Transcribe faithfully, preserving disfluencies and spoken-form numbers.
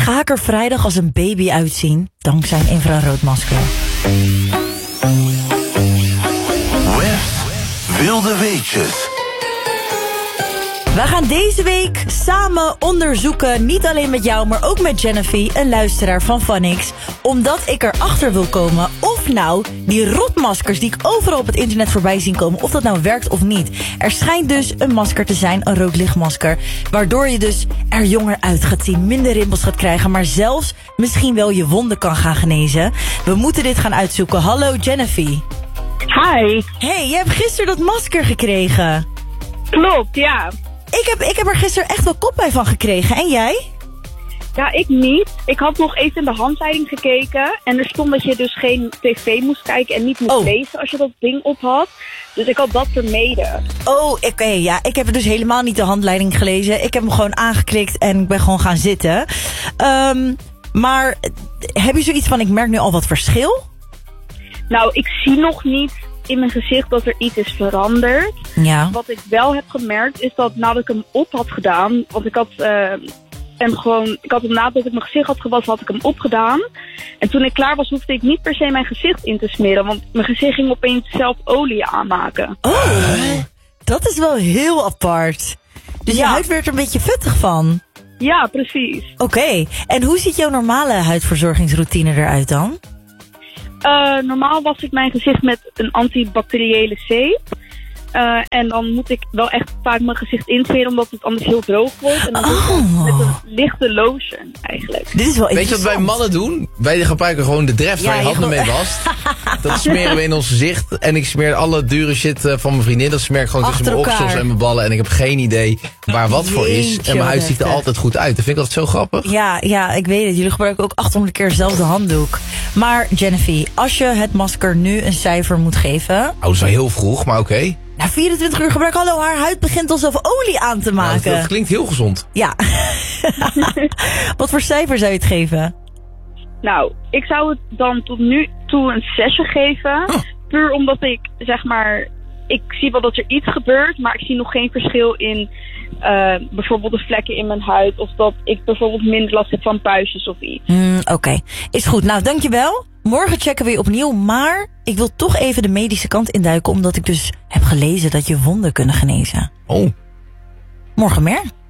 ga ik er vrijdag als een baby uitzien, dankzij een infraroodmasker. Web's Wilde Weetjes. We gaan deze week samen onderzoeken, niet alleen met jou, maar ook met Jennifer, een luisteraar van Phonix, omdat ik erachter wil komen of nou die rotmaskers die ik overal op het internet voorbij zien komen, of dat nou werkt of niet. Er schijnt dus een masker te zijn, een rood lichtmasker, waardoor je dus er jonger uit gaat zien, minder rimpels gaat krijgen, maar zelfs misschien wel je wonden kan gaan genezen. We moeten dit gaan uitzoeken. Hallo Jennifer. Hi. Hey, je hebt gisteren dat masker gekregen. Klopt, ja. Ik heb, ik heb er gisteren echt wel koppijn van gekregen. En jij? Ja, ik niet. Ik had nog even in de handleiding gekeken. En er stond dat je dus geen tv moest kijken en niet moest Oh. lezen als je dat ding op had. Dus ik had dat vermeden. Oh, oké, okay, ja. Ik heb dus helemaal niet de handleiding gelezen. Ik heb hem gewoon aangeklikt en ik ben gewoon gaan zitten. Um, maar heb je zoiets van, ik merk nu al wat verschil? Nou, ik zie nog niet in mijn gezicht dat er iets is veranderd. Ja. Wat ik wel heb gemerkt is dat nadat ik hem op had gedaan, want ik had uh, hem gewoon, ik had hem nadat ik mijn gezicht had gewassen, had ik hem opgedaan. En toen ik klaar was, hoefde ik niet per se mijn gezicht in te smeren, want mijn gezicht ging opeens zelf olie aanmaken. Oh, dat is wel heel apart. Dus Ja. je huid werd er een beetje vettig van. Ja, precies. Oké, okay. En hoe ziet jouw normale huidverzorgingsroutine eruit dan? Uh, normaal was ik mijn gezicht met een antibacteriële zeep. Uh, en dan moet ik wel echt vaak mijn gezicht insmeren, omdat het anders heel droog wordt. En dan doe ik Oh. het met een lichte lotion eigenlijk. Dit is wel Weet je wat wij mannen doen? Wij gebruiken gewoon de dreft Ja, waar je je handen mee gewoon- wast. Dat smeren we in ons gezicht. En ik smeer alle dure shit uh, van mijn vriendin. Dat smeer ik gewoon Achter tussen mijn elkaar. oksels en mijn ballen. En ik heb geen idee waar wat voor is. Jeetje, En mijn huid wat ziet er heftig. altijd goed uit. Dat vind ik altijd zo grappig. Ja, ja, ik weet het. Jullie gebruiken ook achthonderd keer dezelfde handdoek. Maar Jennifer, als je het masker nu een cijfer moet geven, Oh, dat is wel heel vroeg, maar oké. Okay. na vierentwintig uur gebruik, hallo, haar huid begint alsof olie aan te Nou, maken. dat, dat klinkt heel gezond. Ja. Wat voor cijfer zou je het geven? Nou, ik zou het dan tot nu toe een zesje geven. Oh. Puur omdat ik, zeg maar, ik zie wel dat er iets gebeurt, maar ik zie nog geen verschil in uh, bijvoorbeeld de vlekken in mijn huid. Of dat ik bijvoorbeeld minder last heb van puistjes of iets. Mm, Oké, okay. Is goed. Nou, dankjewel. Morgen checken we je opnieuw, maar ik wil toch even de medische kant induiken, omdat ik dus heb gelezen dat je wonden kunnen genezen. Oh. Morgen meer.